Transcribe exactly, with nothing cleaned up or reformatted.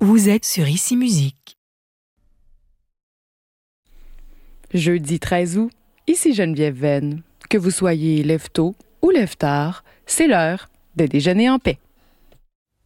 Vous êtes sur Ici Musique. Jeudi treize août, ici Geneviève Venn. Que vous soyez lève-tôt ou lève-tard, c'est l'heure de déjeuner en paix.